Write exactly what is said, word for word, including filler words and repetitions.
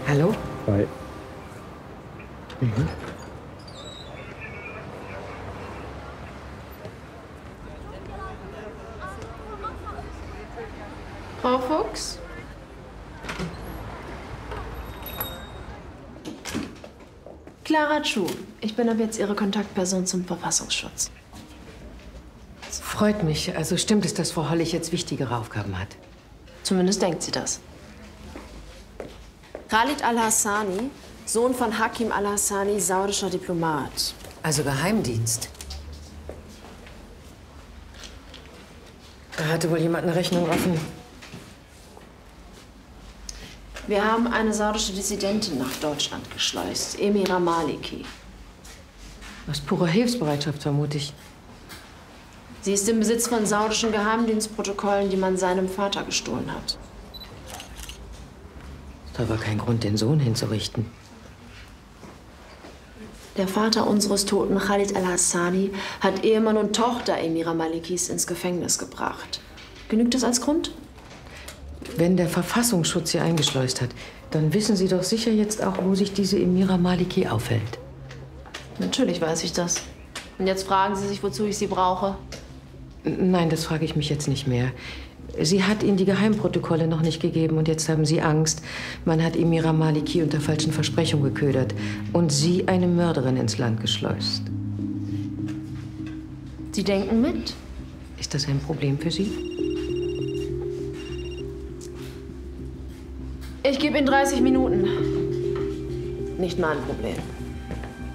Hallo? Hi. Mhm. Frau Fuchs? Clara Chu. Ich bin ab jetzt Ihre Kontaktperson zum Verfassungsschutz. Freut mich. Also stimmt es, dass Frau Hollig jetzt wichtigere Aufgaben hat? Zumindest denkt sie das. Khalid al-Hassani, Sohn von Hakim al-Hassani, saudischer Diplomat. Also Geheimdienst. Da hatte wohl jemand eine Rechnung offen. Wir haben eine saudische Dissidentin nach Deutschland geschleust, Emira Maliki. Aus purer Hilfsbereitschaft, vermute ich. Sie ist im Besitz von saudischen Geheimdienstprotokollen, die man seinem Vater gestohlen hat. Da war kein Grund, den Sohn hinzurichten. Der Vater unseres toten Khalid al-Hassani hat Ehemann und Tochter Emira Malikis ins Gefängnis gebracht. Genügt das als Grund? Wenn der Verfassungsschutz sie eingeschleust hat, dann wissen Sie doch sicher jetzt auch, wo sich diese Emira Maliki aufhält. Natürlich weiß ich das. Und jetzt fragen Sie sich, wozu ich sie brauche? Nein, das frage ich mich jetzt nicht mehr. Sie hat Ihnen die Geheimprotokolle noch nicht gegeben und jetzt haben Sie Angst. Man hat Emira Maliki unter falschen Versprechungen geködert und sie eine Mörderin ins Land geschleust. Sie denken mit? Ist das ein Problem für Sie? Ich gebe Ihnen dreißig Minuten. Nicht mein Problem.